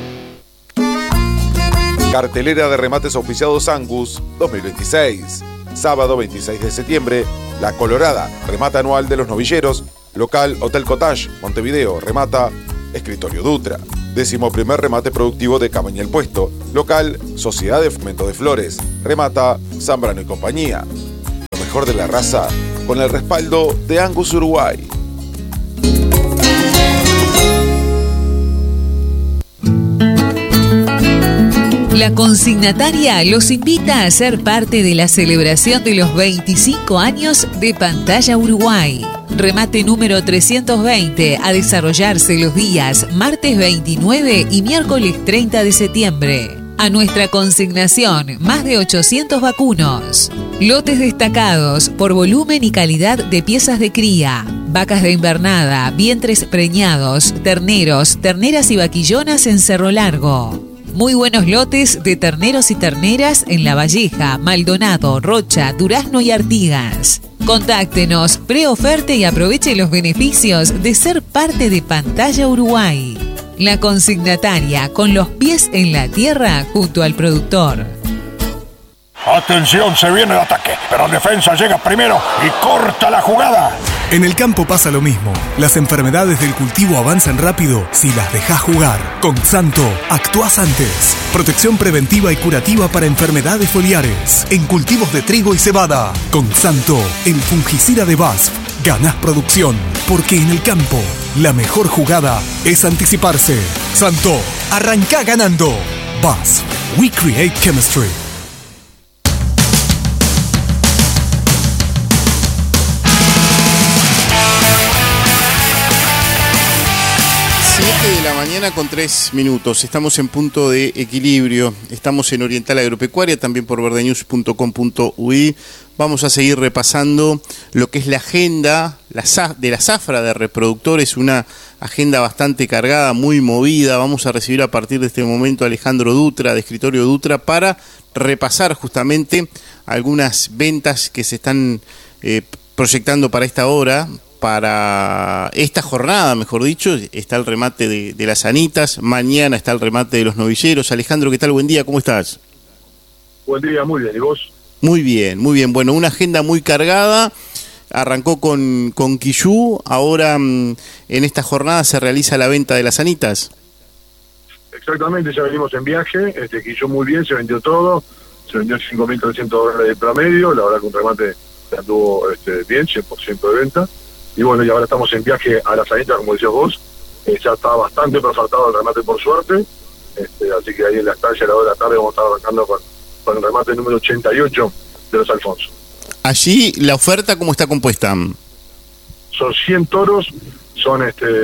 Cartelera de remates auspiciados Angus 2026. sábado 26 de septiembre, La Colorada, remata anual de los novilleros, local Hotel Cottage, Montevideo, remata Escritorio Dutra. 11º remate productivo de Cabaña El Puesto, local Sociedad de Fomento de Flores, remata Zambrano y compañía. Lo mejor de la raza con el respaldo de Angus Uruguay. La consignataria los invita a ser parte de la celebración de los 25 años de Pantalla Uruguay. Remate número 320 a desarrollarse los días martes 29 y miércoles 30 de septiembre. A nuestra consignación, más de 800 vacunos. Lotes destacados por volumen y calidad de piezas de cría. Vacas de invernada, vientres preñados, terneros, terneras y vaquillonas en Cerro Largo. Muy buenos lotes de terneros y terneras en La Valleja, Maldonado, Rocha, Durazno y Artigas. Contáctenos, preoferte y aproveche los beneficios de ser parte de Pantalla Uruguay. La consignataria, con los pies en la tierra junto al productor. Atención, se viene el ataque, pero defensa llega primero y corta la jugada. En el campo pasa lo mismo. Las enfermedades del cultivo avanzan rápido si las dejás jugar. Con Xanto, actuás antes. Protección preventiva y curativa para enfermedades foliares. En cultivos de trigo y cebada. Con Xanto, el fungicida de BASF. Ganás producción, porque en el campo, la mejor jugada es anticiparse. Xanto, arrancá ganando. BASF, we create chemistry. De la mañana con 3 minutos. Estamos en punto de equilibrio. Estamos en Oriental Agropecuaria, también por verdenews.com.uy. Vamos a seguir repasando lo que es la agenda de la zafra de reproductores, una agenda bastante cargada, muy movida. Vamos a recibir a partir de este momento a Alejandro Dutra, de Escritorio Dutra, para repasar justamente algunas ventas que se están proyectando para esta hora. Para esta jornada, mejor dicho, está el remate de las anitas, mañana está el remate de los novilleros. Alejandro, ¿qué tal? Buen día, ¿cómo estás? Buen día, muy bien, ¿y vos? Muy bien, muy bien. Bueno, una agenda muy cargada, arrancó con Quillú, ahora en esta jornada se realiza la venta de las anitas. Exactamente, ya venimos en viaje, Quillú muy bien, se vendió todo, se vendió $5.300 de promedio, la verdad que un remate se anduvo bien, 100% de venta. Y bueno, y ahora estamos en viaje a las anitas, como decías vos, ya está bastante preofertado el remate por suerte, así que ahí en la estancia a la hora de la tarde vamos a estar arrancando con el remate número 88 de los Alfonso. Allí, ¿la oferta cómo está compuesta? Son 100 toros, son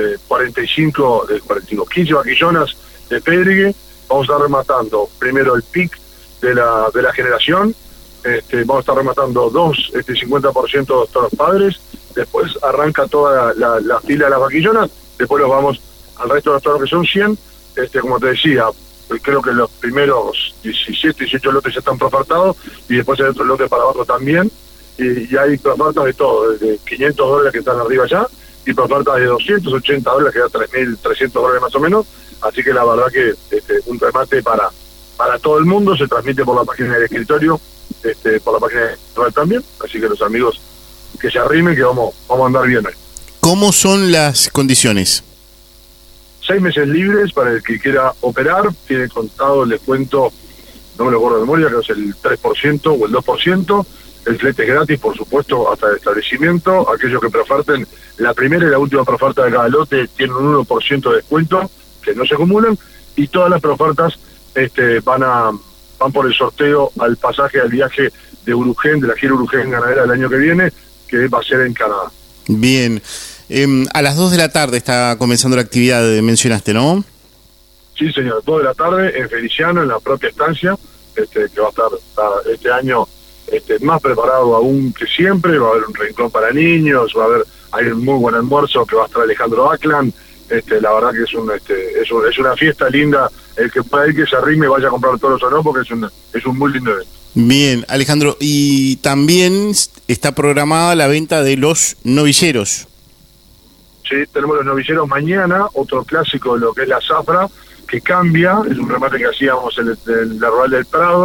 15 vaquillonas de Pedrigue. Vamos a estar rematando primero el pic de la generación, vamos a estar rematando 50% de toros padres. Después arranca toda la fila de las vaquillonas, después los vamos al resto de los toros que son 100, como te decía, creo que los primeros 17, 18 lotes ya están profartados, y después hay otros lotes para abajo también, y hay profartas de todo, de $500 que están arriba ya, y profartas de $280 que da $3.300 más o menos, así que la verdad que un remate para todo el mundo, se transmite por la página del escritorio, por la página de también, así que los amigos que se arrimen, que vamos a andar bien ahí. ¿Cómo son las condiciones? 6 meses libres para el que quiera operar, tiene contado el descuento, no me lo acuerdo de memoria, creo que es el 3% o el 2%, el flete es gratis, por supuesto, hasta el establecimiento, aquellos que preoferten la primera y la última preoferta de cada lote tienen un 1% de descuento, que no se acumulan, y todas las preofertas van por el sorteo al pasaje, al viaje de Urugen, de la gira Urugen ganadera del año que viene, que va a ser en Canadá. Bien. A las 2 de la tarde está comenzando la actividad, mencionaste, ¿no? Sí, señor. 2 de la tarde en Feliciano, en la propia estancia, que va a estar este año más preparado aún que siempre. Va a haber un rincón para niños, hay un muy buen almuerzo que va a estar Alejandro Ackland. La verdad que es una fiesta linda. El que pueda ir, que se arrime, vaya a comprar toros o no, porque es un muy lindo evento. Bien, Alejandro, y también está programada la venta de los novilleros. Sí, tenemos los novilleros mañana, otro clásico de lo que es la zafra, que cambia, es un remate que hacíamos en la Rural del Prado,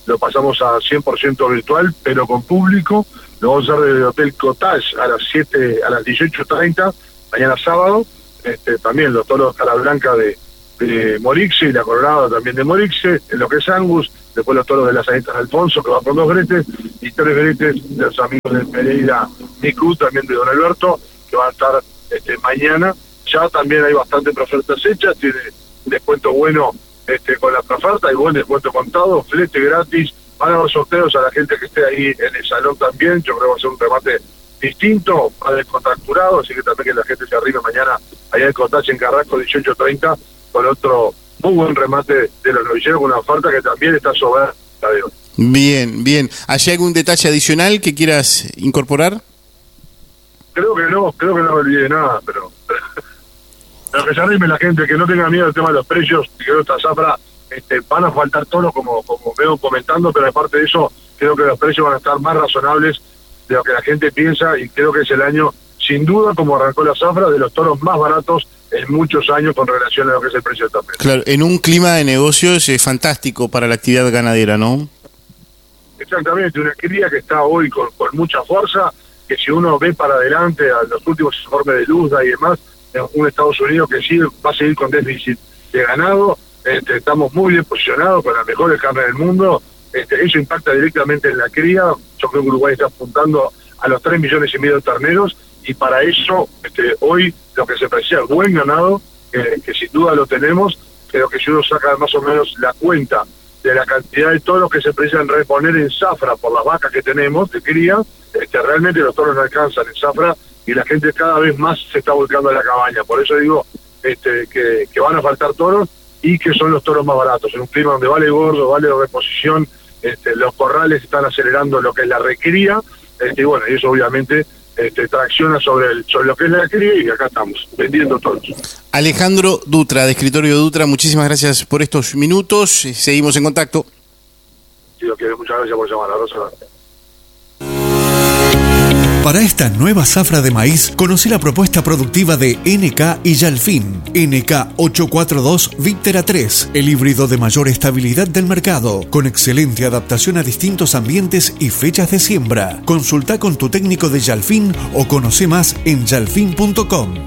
lo pasamos a 100% virtual, pero con público. Lo vamos a hacer desde el Hotel Cottage a las 18:30, mañana sábado. También los toros Cara Blanca de Morixe y la Colorada también de Morixe, en lo que es Angus, después los toros de las Anitas de Alfonso, que va con 2 gretes, y 3 gretes de los amigos de Pereira Nicu, también de Don Alberto, que van a estar mañana. Ya también hay bastante ofertas hechas, tiene un descuento bueno con la oferta, hay buen descuento contado, flete gratis, van a haber sorteos a la gente que esté ahí en el salón también. Yo creo que va a ser un remate distinto, más descontracturado, así que también que la gente se arrime mañana allá en el Cottage en Carrasco 18:30 con otro muy buen remate de los novilleros, con una oferta que también está sobrada de hoy. Bien. ¿Hay algún detalle adicional que quieras incorporar? Creo que no me olvidé nada, pero que se arrime la gente, que no tenga miedo al tema de los precios, que creo que esta zafra van a faltar todos como veo comentando, pero aparte de eso, creo que los precios van a estar más razonables de lo que la gente piensa, y creo que es el año, sin duda, como arrancó la zafra, de los toros más baratos en muchos años con relación a lo que es el precio también. Claro, en un clima de negocios fantástico para la actividad ganadera, ¿no? Exactamente, una cría que está hoy con mucha fuerza, que si uno ve para adelante a los últimos informes de Luzda y demás, un Estados Unidos que sí va a seguir con déficit de ganado. Estamos muy bien posicionados con las mejores carnes del mundo. Eso impacta directamente en la cría. Yo creo que Uruguay está apuntando a los 3,5 millones de terneros, y para eso hoy lo que se precisa es buen ganado, que sin duda lo tenemos. Creo que si uno saca más o menos la cuenta de la cantidad de toros que se precisan reponer en zafra por las vacas que tenemos de cría, realmente los toros no alcanzan en zafra, y la gente cada vez más se está volcando a la cabaña. Por eso digo que van a faltar toros, y que son los toros más baratos. En un clima donde vale gordo, vale reposición, los corrales están acelerando lo que es la recría, y eso obviamente tracciona sobre lo que es la cría, y acá estamos vendiendo toros. Alejandro Dutra, de Escritorio Dutra, muchísimas gracias por estos minutos. Seguimos en contacto. Si lo quiere, muchas gracias por llamar a Rosa. Para esta nueva zafra de maíz, conocí la propuesta productiva de NK y Yalfin. NK 842 Víctera 3, el híbrido de mayor estabilidad del mercado, con excelente adaptación a distintos ambientes y fechas de siembra. Consulta con tu técnico de Yalfin o conoce más en yalfin.com.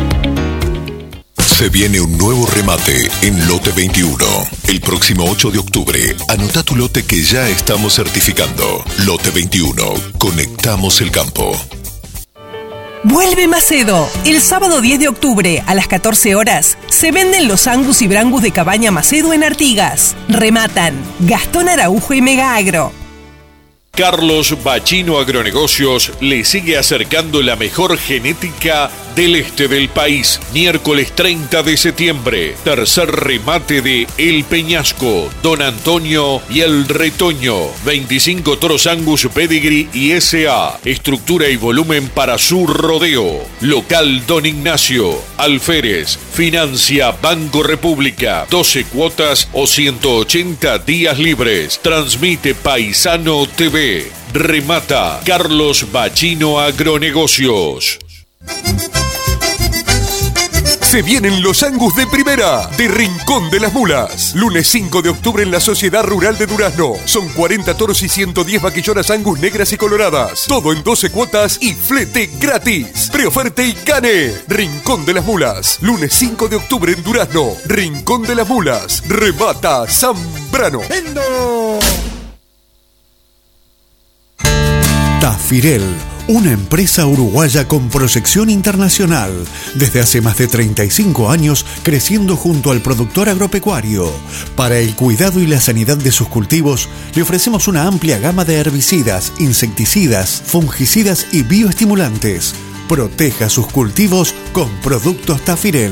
Se viene un nuevo remate en Lote 21. El próximo 8 de octubre, anota tu lote que ya estamos certificando. Lote 21. Conectamos el campo. Vuelve Macedo. El sábado 10 de octubre a las 14 horas se venden los Angus y Brangus de Cabaña Macedo en Artigas. Rematan Gastón Araujo y Mega Agro. Carlos Bachino Agronegocios le sigue acercando la mejor genética del este del país. Miércoles 30 de septiembre, tercer remate de El Peñasco, Don Antonio y El Retoño. 25 toros Angus, Pedigree y SA. Estructura y volumen para su rodeo. Local Don Ignacio. Alférez. Financia Banco República. 12 cuotas o 180 días libres. Transmite Paisano TV. Remata Carlos Bachino Agronegocios. Se vienen los Angus de primera, de Rincón de las Mulas. Lunes 5 de octubre en la Sociedad Rural de Durazno. Son 40 toros y 110 vaquillonas Angus negras y coloradas. Todo en 12 cuotas y flete gratis. Preoferta y cane. Rincón de las Mulas. Lunes 5 de octubre en Durazno. Rincón de las Mulas. Remata Zambrano. Tafirel, una empresa uruguaya con proyección internacional, desde hace más de 35 años creciendo junto al productor agropecuario. Para el cuidado y la sanidad de sus cultivos, le ofrecemos una amplia gama de herbicidas, insecticidas, fungicidas y bioestimulantes. Proteja sus cultivos con productos Tafirel.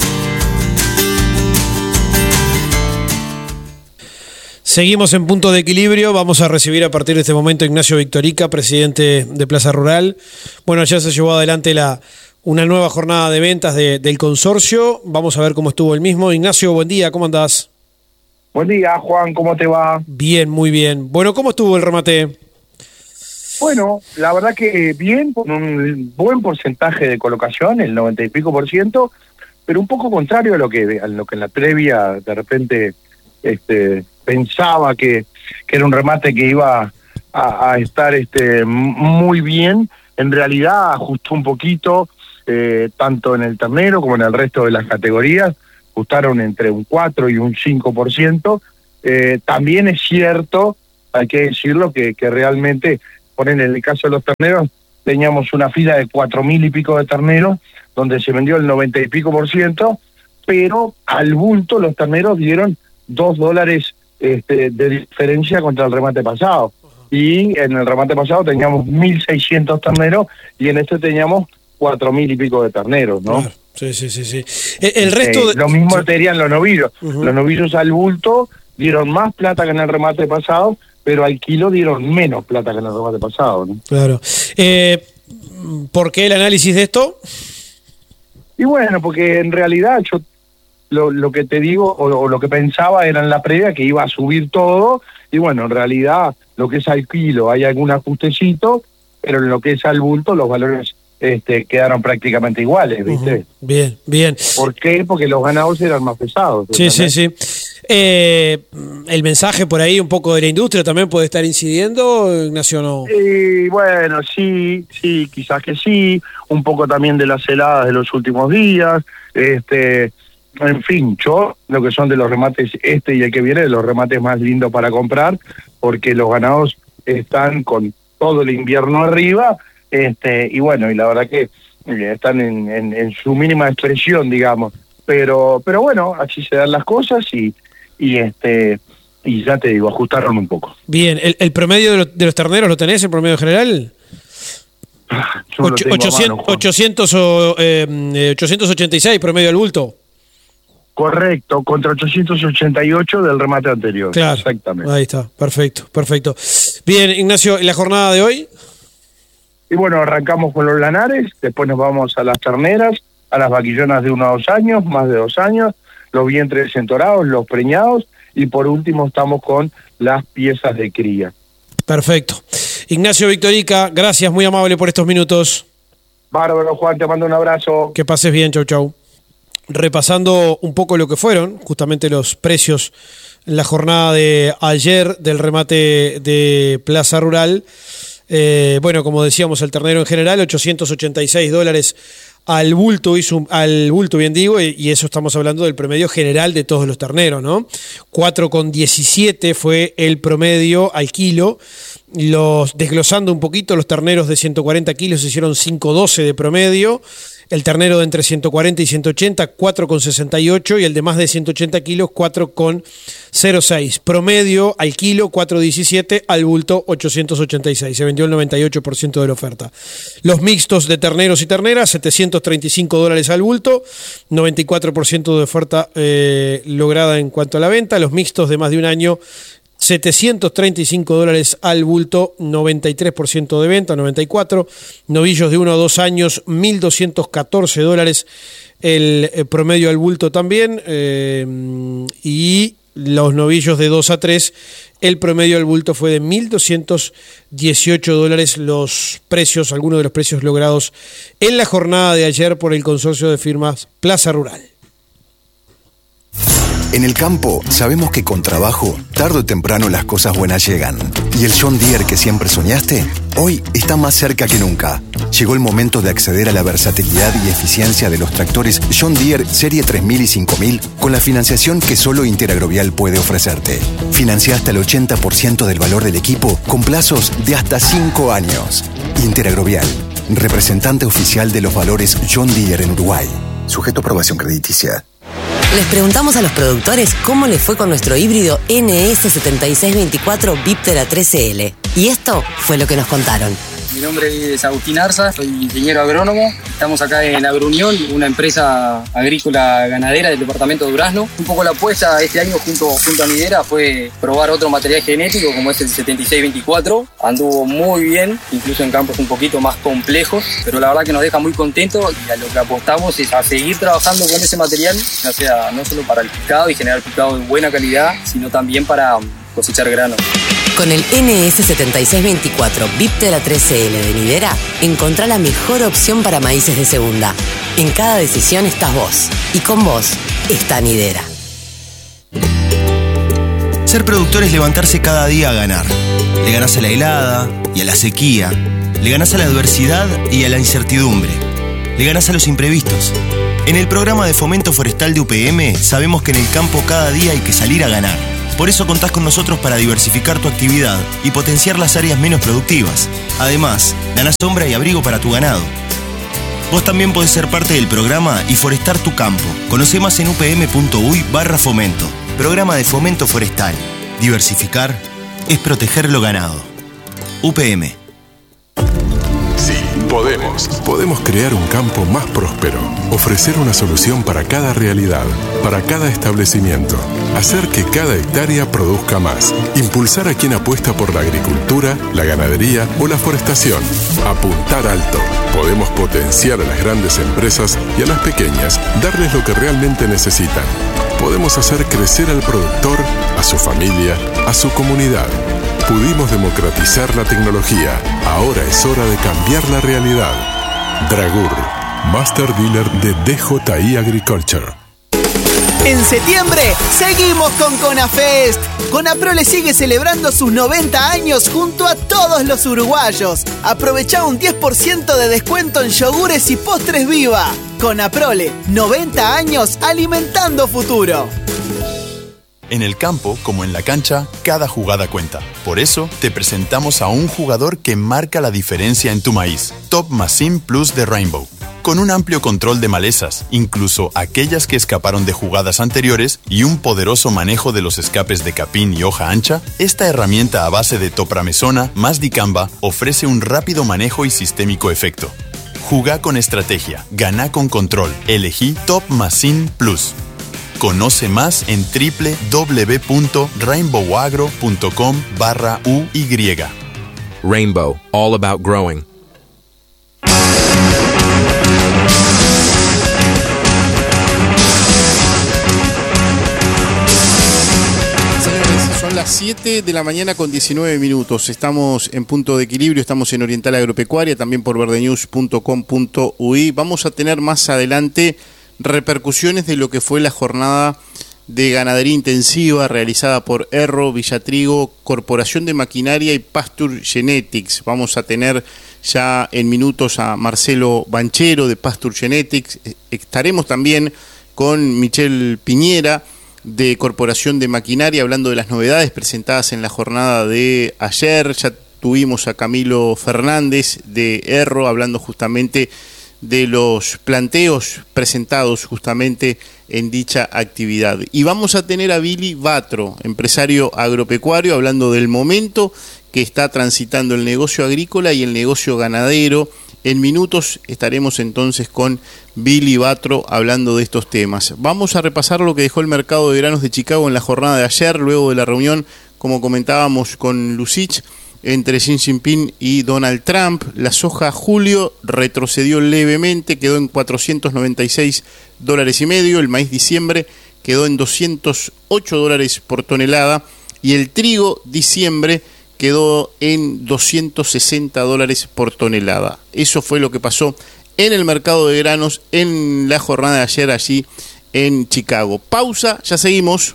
Seguimos en Punto de Equilibrio. Vamos a recibir a partir de este momento a Ignacio Victorica, presidente de Plaza Rural. Bueno, ya se llevó adelante una nueva jornada de ventas del consorcio. Vamos a ver cómo estuvo el mismo. Ignacio, buen día, ¿cómo andás? Buen día, Juan, ¿cómo te va? Bien, muy bien. Bueno, ¿cómo estuvo el remate? Bueno, la verdad que bien, con un buen porcentaje de colocación, el 90 y pico %, pero un poco contrario a lo que en la previa de repente pensaba que era un remate que iba a estar muy bien. En realidad ajustó un poquito, tanto en el ternero como en el resto de las categorías, ajustaron entre un 4 y un 5%. También es cierto, hay que decirlo, que realmente, en el caso de los terneros, teníamos una fila de 4.000 y pico de terneros, donde se vendió el 90 y pico %, pero al bulto los terneros dieron $2 de diferencia contra el remate pasado. Y en el remate pasado teníamos 1.600 terneros y en este teníamos 4.000 y pico de terneros, ¿no? Claro. Sí. El resto de... Lo mismo tenían los novillos. Los novillos al bulto dieron más plata que en el remate pasado, pero al kilo dieron menos plata que en el remate pasado, ¿no? Claro. ¿Por qué el análisis de esto? Y bueno, porque en realidad yo lo que te digo, o lo que pensaba era en la previa que iba a subir todo, y bueno, en realidad lo que es al kilo hay algún ajustecito, pero en lo que es al bulto los valores quedaron prácticamente iguales, ¿viste? Bien. ¿Por qué? Porque los ganados eran más pesados. Sí. El mensaje por ahí un poco de la industria también puede estar incidiendo, Ignacio, ¿no? Bueno, sí, quizás que sí, un poco también de las heladas de los últimos días, en fin, yo lo que son de los remates y el que viene, de los remates más lindos para comprar, porque los ganados están con todo el invierno arriba, y bueno, y la verdad que están en su mínima expresión, digamos, pero bueno, así se dan las cosas y ya te digo, ajustaron un poco. Bien, ¿el promedio de los terneros lo tenés, el promedio general? 886 promedio al bulto. Correcto, contra 888 del remate anterior. Claro, exactamente. Ahí está, perfecto. Bien, Ignacio, ¿y la jornada de hoy? Y bueno, arrancamos con los lanares, después nos vamos a las terneras, a las vaquillonas de 1 a 2 años, más de 2 años, los vientres entorados, los preñados, y por último estamos con las piezas de cría. Perfecto. Ignacio Victorica, gracias, muy amable por estos minutos. Bárbaro, Juan, te mando un abrazo. Que pases bien, chau. Repasando un poco lo que fueron justamente los precios en la jornada de ayer del remate de Plaza Rural. Bueno, como decíamos, el ternero en general, $886 al bulto, bien digo, y eso estamos hablando del promedio general de todos los terneros, ¿no? 4,17 fue el promedio al kilo. Desglosando un poquito, los terneros de 140 kilos hicieron 5,12 de promedio. El ternero de entre 140 y 180, 4,68, y el de más de 180 kilos, 4,06. Promedio al kilo, 4,17, al bulto, 886. Se vendió el 98% de la oferta. Los mixtos de terneros y terneras, $735 al bulto, 94% de oferta lograda en cuanto a la venta. Los mixtos de más de un año, $735 al bulto, 93% de venta, 94%. Novillos de 1 a 2 años, $1.214 el promedio al bulto también. Y los novillos de 2 a 3, el promedio al bulto fue de $1.218 los precios, algunos de los precios logrados en la jornada de ayer por el consorcio de firmas Plaza Rural. En el campo, sabemos que con trabajo, tarde o temprano las cosas buenas llegan. Y el John Deere que siempre soñaste, hoy está más cerca que nunca. Llegó el momento de acceder a la versatilidad y eficiencia de los tractores John Deere Serie 3000 y 5000 con la financiación que solo Interagrovial puede ofrecerte. Financia hasta el 80% del valor del equipo con plazos de hasta 5 años. Interagrovial, representante oficial de los valores John Deere en Uruguay. Sujeto a aprobación crediticia. Les preguntamos a los productores cómo les fue con nuestro híbrido NS7624 Viptera 13L. Y esto fue lo que nos contaron. Mi nombre es Agustín Arza, soy ingeniero agrónomo. Estamos acá en Agrunión, una empresa agrícola ganadera del departamento de Durazno. Un poco la apuesta este año junto a Nidera fue probar otro material genético como es el 7624. Anduvo muy bien, incluso en campos un poquito más complejos, pero la verdad que nos deja muy contentos y a lo que apostamos es a seguir trabajando con ese material, ya sea no solo para el picado y generar picado de buena calidad, sino también para cosechar grano. Con el NS7624 Viptera 13L de Nidera, encontrá la mejor opción para maíces de segunda. En cada decisión estás vos, y con vos está Nidera. Ser productor es levantarse cada día a ganar. Le ganás a la helada y a la sequía. Le ganás a la adversidad y a la incertidumbre. Le ganás a los imprevistos. En el programa de fomento forestal de UPM sabemos que en el campo cada día hay que salir a ganar. Por eso contás con nosotros para diversificar tu actividad y potenciar las áreas menos productivas. Además, ganás sombra y abrigo para tu ganado. Vos también podés ser parte del programa y forestar tu campo. Conocé más en upm.uy/fomento. Programa de fomento forestal. Diversificar es proteger lo ganado. UPM. Sí, podemos crear un campo más próspero, ofrecer una solución para cada realidad, para cada establecimiento, hacer que cada hectárea produzca más, impulsar a quien apuesta por la agricultura, la ganadería o la forestación, apuntar alto. Podemos potenciar a las grandes empresas y a las pequeñas, darles lo que realmente necesitan. Podemos hacer crecer al productor, a su familia, a su comunidad. Pudimos democratizar la tecnología. Ahora es hora de cambiar la realidad. Dragur, Master Dealer de DJI Agriculture. En septiembre, seguimos con CONAFEST. CONAPROLE sigue celebrando sus 90 años junto a todos los uruguayos. Aprovecha un 10% de descuento en yogures y postres Viva. CONAPROLE, 90 años alimentando futuro. En el campo, como en la cancha, cada jugada cuenta. Por eso, te presentamos a un jugador que marca la diferencia en tu maíz. Top Machine Plus de Rainbow. Con un amplio control de malezas, incluso aquellas que escaparon de jugadas anteriores, y un poderoso manejo de los escapes de capín y hoja ancha, esta herramienta a base de topramesona más dicamba ofrece un rápido manejo y sistémico efecto. Jugá con estrategia, ganá con control. Elegí Top Machine Plus. Conoce más en www.rainbowagro.com/UY. Rainbow, all about growing. Son las 7 de la mañana con 19 minutos. Estamos en Punto de Equilibrio, estamos en Oriental Agropecuaria, también por verdenews.com.uy. Vamos a tener más adelante repercusiones de lo que fue la jornada de ganadería intensiva realizada por Erro, Villatrigo, Corporación de Maquinaria y Pasture Genetics. Vamos a tener ya en minutos a Marcelo Banchero de Pasture Genetics. Estaremos también con Michelle Piñera de Corporación de Maquinaria hablando de las novedades presentadas en la jornada de ayer. Ya tuvimos a Camilo Fernández de Erro hablando justamente de los planteos presentados justamente en dicha actividad. Y vamos a tener a Billy Batro, empresario agropecuario, hablando del momento que está transitando el negocio agrícola y el negocio ganadero. En minutos estaremos entonces con Billy Batro hablando de estos temas. Vamos a repasar lo que dejó el mercado de granos de Chicago en la jornada de ayer, luego de la reunión, como comentábamos con Lucich, entre Xi Jinping y Donald Trump. La soja julio retrocedió levemente, quedó en $496.50. El maíz diciembre quedó en $208 por tonelada y el trigo diciembre quedó en $260 por tonelada. Eso fue lo que pasó en el mercado de granos en la jornada de ayer allí en Chicago. Pausa, ya seguimos.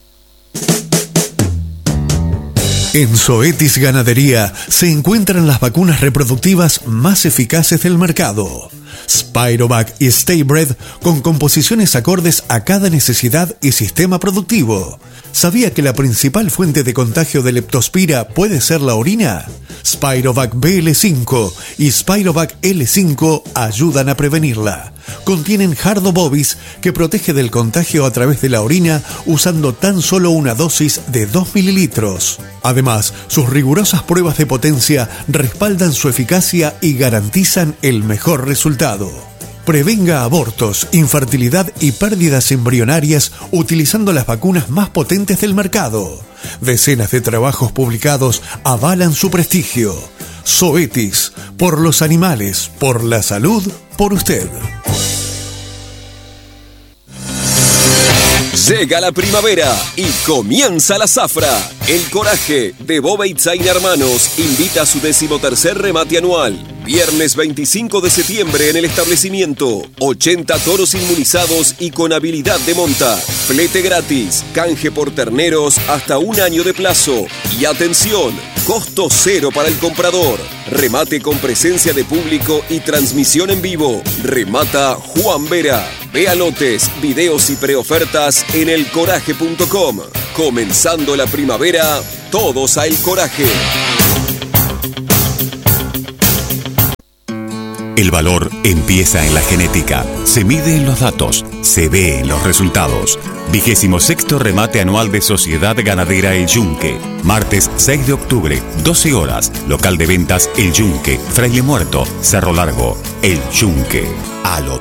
En Zoetis Ganadería se encuentran las vacunas reproductivas más eficaces del mercado. Spirovac y Staybred con composiciones acordes a cada necesidad y sistema productivo. ¿Sabía que la principal fuente de contagio de leptospira puede ser la orina? Spirovac BL5 y Spirovac L5 ayudan a prevenirla. Contienen Hardobovis que protege del contagio a través de la orina usando tan solo una dosis de 2 mililitros. Además, sus rigurosas pruebas de potencia respaldan su eficacia y garantizan el mejor resultado. Prevenga abortos, infertilidad y pérdidas embrionarias utilizando las vacunas más potentes del mercado. Decenas de trabajos publicados avalan su prestigio. Zoetis, por los animales, por la salud, por usted. Llega la primavera y comienza la zafra. El Coraje de Boba Itzain Hermanos invita a su 13º remate anual. Viernes 25 de septiembre en el establecimiento. 80 toros inmunizados y con habilidad de monta. Flete gratis. Canje por terneros hasta 1 año de plazo. Y atención, costo cero para el comprador. Remate con presencia de público y transmisión en vivo. Remata Juan Vera. Vea lotes, videos y preofertas en elcoraje.com. Comenzando la primavera, todos a El Coraje. El valor empieza en la genética, se mide en los datos, se ve en los resultados. 26º remate anual de Sociedad Ganadera El Yunque. Martes 6 de octubre, 12 horas. Local de ventas El Yunque, Fraile Muerto, Cerro Largo. El Yunque. A lo